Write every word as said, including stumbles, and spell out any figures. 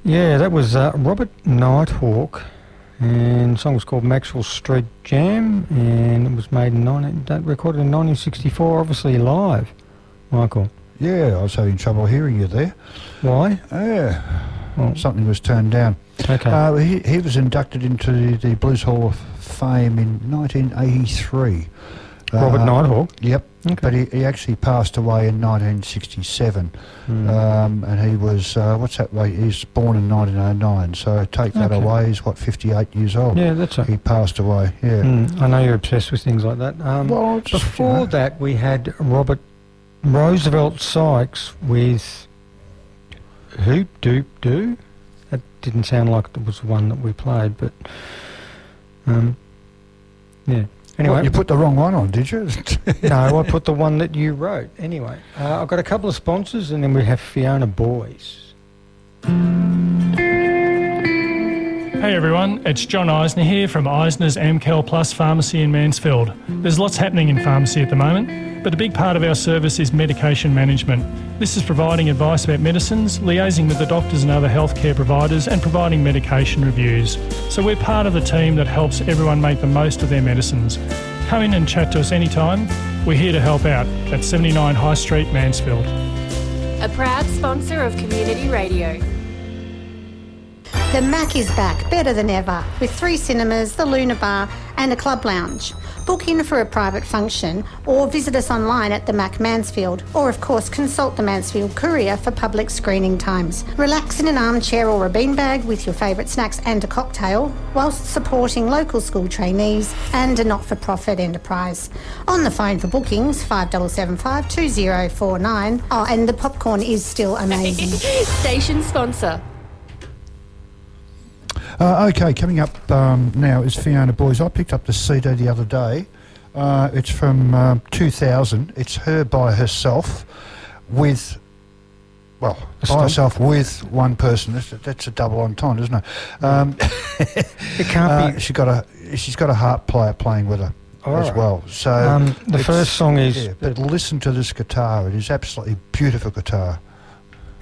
Yeah, that was uh, Robert Nighthawk, and the song was called Maxwell Street Jam, and it was made in nineteen, recorded in nineteen sixty-four, obviously live. Michael. Yeah, I was having trouble hearing you there. Why? Yeah, well, something was turned down. Okay. Uh, he, he was inducted into the, the Blues Hall of Fame in nineteen eighty-three. Robert uh, Nighthawk? Yep. Okay. But he, he actually passed away in nineteen sixty-seven. Mm. Um, and he was, uh, what's that, way? He was born in nineteen oh nine, so take that Okay. away, he's, what, fifty-eight years old? Yeah, that's right. He passed away, yeah. Mm, I know you're obsessed with things like that. Um, Well, just, before you know. that, we had Robert Roosevelt Sykes with Hoop Doop Doo. That didn't sound like it was the one that we played, but um, yeah. Anyway, What, you put the wrong one on, did you? no, I put the one that you wrote. Anyway, uh, I've got a couple of sponsors, and then we have Fiona Boys. Hey everyone, it's John Eisner here from Eisner's Amcal Plus Pharmacy in Mansfield. There's lots happening in pharmacy at the moment, but a big part of our service is medication management. This is providing advice about medicines, liaising with the doctors and other healthcare providers, and providing medication reviews. So we're part of the team that helps everyone make the most of their medicines. Come in and chat to us anytime. We're here to help out at seventy-nine High Street, Mansfield. A proud sponsor of Community Radio. The Mac is back, better than ever, with three cinemas, the Luna Bar and a club lounge. Book in for a private function or visit us online at the Mac Mansfield, or of course consult the Mansfield Courier for public screening times. Relax in an armchair or a beanbag with your favourite snacks and a cocktail whilst supporting local school trainees and a not-for-profit enterprise. On the phone for bookings, five seven seven five, two zero four nine. Oh, and the popcorn is still amazing. Station sponsor. Uh, okay, coming up um, now is Fiona Boys. I picked up the C D the other day. Uh, it's from um, two thousand. It's her by herself with, well, A by stomp? herself with one person. That's a, that's a double entendre, isn't it? Um, It can't uh, be. She got a, she's got a harp player playing with her All as right. well. So Um, the it's- first song is. yeah, but listen to this guitar. It is absolutely beautiful guitar.